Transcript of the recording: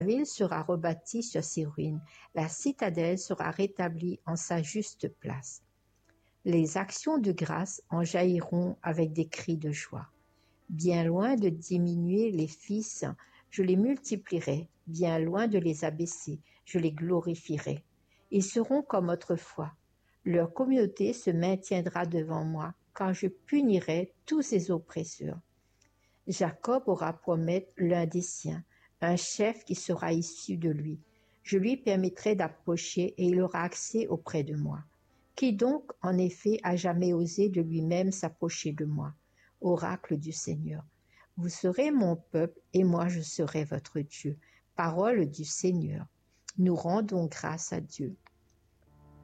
ville sera rebâtie sur ses ruines, la citadelle sera rétablie en sa juste place. Les actions de grâce en jailliront avec des cris de joie. Bien loin de diminuer les fils, je les multiplierai, bien loin de les abaisser, je les glorifierai. Ils seront comme autrefois. Leur communauté se maintiendra devant moi, quand je punirai tous ses oppresseurs. Jacob aura pour maître l'un des siens, un chef qui sera issu de lui. Je lui permettrai d'approcher et il aura accès auprès de moi. Qui donc, en effet, a jamais osé de lui-même s'approcher de moi? Oracle du Seigneur. Vous serez mon peuple et moi je serai votre Dieu. Parole du Seigneur. Nous rendons grâce à Dieu.